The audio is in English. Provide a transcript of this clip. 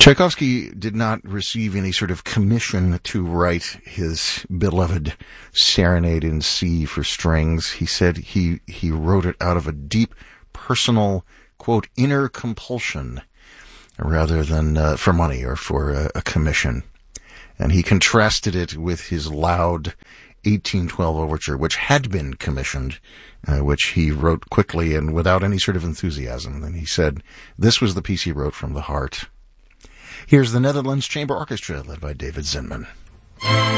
Tchaikovsky did not receive any sort of commission to write his beloved Serenade in C for strings. He said he wrote it out of a deep personal, quote, inner compulsion rather than for money or for a commission. And he contrasted it with his loud 1812 overture, which had been commissioned, which he wrote quickly and without any sort of enthusiasm. And he said this was the piece he wrote from the heart. Here's the Netherlands Chamber Orchestra, led by David Zinman.